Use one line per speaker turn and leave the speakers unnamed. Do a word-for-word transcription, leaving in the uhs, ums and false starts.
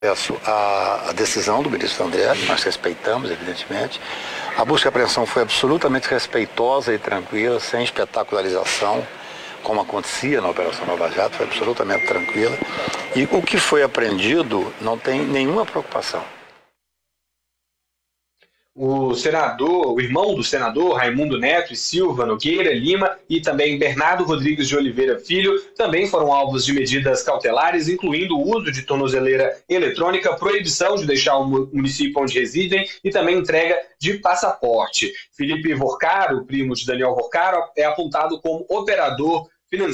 A, a decisão do ministro André, nós respeitamos, evidentemente. A busca e apreensão foi absolutamente respeitosa e tranquila, sem espetacularização, como acontecia na Operação Lava Jato, foi absolutamente tranquila. E o que foi apreendido não tem nenhuma preocupação.
O senador, o irmão do senador Raimundo Neto e Silva Nogueira Lima e também Bernardo Rodrigues de Oliveira Filho também foram alvos de medidas cautelares, incluindo o uso de tornozeleira eletrônica, proibição de deixar o município onde residem e também entrega de passaporte. Felipe Vorcaro, primo de Daniel Vorcaro, é apontado como operador